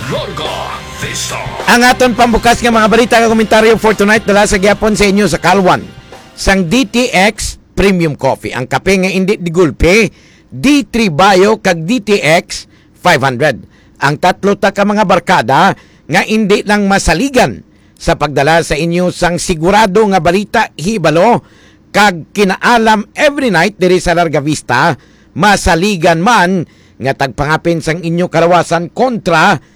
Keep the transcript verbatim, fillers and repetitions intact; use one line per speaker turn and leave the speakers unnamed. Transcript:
Larga Vista.
Ang aton pambukas nga mga balita nga komentaryo for tonight dala sa gyapon sa inyo sa Kalwan sang D T X Premium Coffee. Ang kape nga hindi digulpe, D three Bio kag D T X five hundred. Ang tatlo ta ka mga barkada nga hindi lang masaligan sa pagdala sa inyo sang sigurado nga balita hibalo kag kinaalam every night diri sa Larga Vista, masaligan man nga tagpangapin sang inyo kalawasan kontra